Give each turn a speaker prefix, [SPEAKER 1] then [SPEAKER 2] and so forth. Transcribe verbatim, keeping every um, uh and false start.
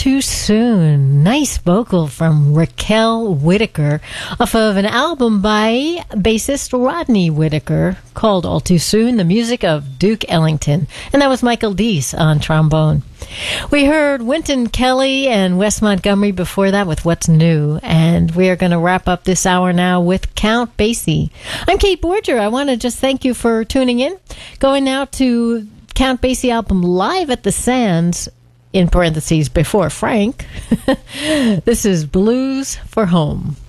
[SPEAKER 1] Too Soon. Nice vocal from Raquel Whitaker off of an album by bassist Rodney Whitaker called All Too Soon, the music of Duke Ellington. And that was Michael Deese on trombone. We heard Wynton Kelly and Wes Montgomery before that with What's New. And we are going to wrap up this hour now with Count Basie. I'm Kate Borger. I want to just thank you for tuning in. Going now to Count Basie album Live at the Sands, in parentheses, before Frank. This is Blues for Home.